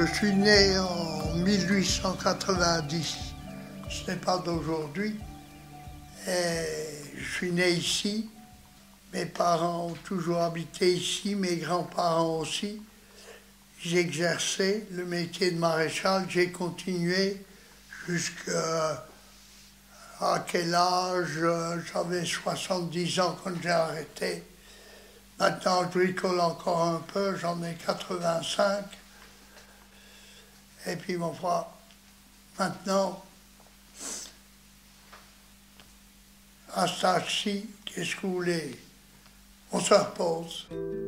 Je suis né en 1890, ce n'est pas d'aujourd'hui. Je suis né ici, mes parents ont toujours habité ici, mes grands-parents aussi. J'ai exercé le métier de maréchal, j'ai continué jusqu'à quel âge? J'avais 70 ans quand j'ai arrêté. Maintenant, je bricole encore un peu, j'en ai 85. Et puis, mon frère, maintenant, à ce stade-ci, qu'est-ce que vous voulez? On se repose.